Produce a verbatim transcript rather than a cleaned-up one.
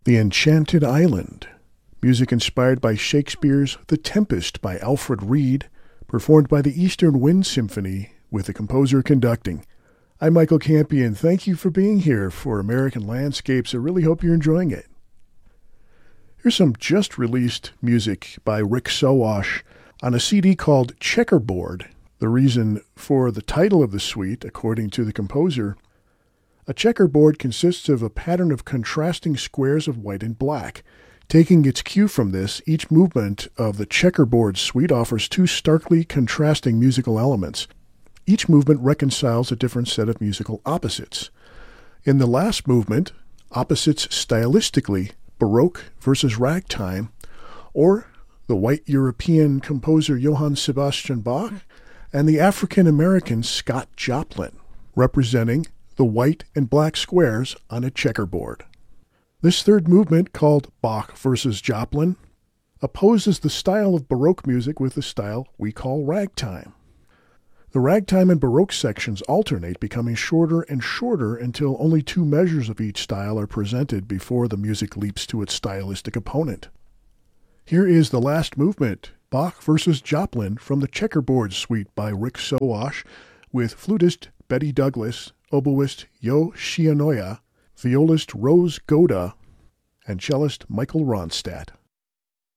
The Enchanted Island, music inspired by Shakespeare's The Tempest by Alfred Reed, performed by the Eastern Wind Symphony with the composer conducting. I'm Michael Campion. Thank you for being here for American Landscapes. I really hope you're enjoying it. Here's some just-released music by Rick Sowash on a C D called Checkerboard. The reason for the title of the suite, according to the composer, a checkerboard consists of a pattern of contrasting squares of white and black. Taking its cue from this, each movement of the checkerboard suite offers two starkly contrasting musical elements. Each movement reconciles a different set of musical opposites. In the last movement, opposites stylistically, Baroque versus ragtime, or the white European composer Johann Sebastian Bach and the African-American Scott Joplin, representing the white and black squares on a checkerboard. This third movement, called Bach versus Joplin, opposes the style of Baroque music with the style we call ragtime. The ragtime and Baroque sections alternate, becoming shorter and shorter until only two measures of each style are presented before the music leaps to its stylistic opponent. Here is the last movement, Bach versus Joplin, from the Checkerboard Suite by Rick Sowash, with flutist Betty Douglas, oboist Yo Shianoya, violist Rose Goda, and cellist Michael Ronstadt.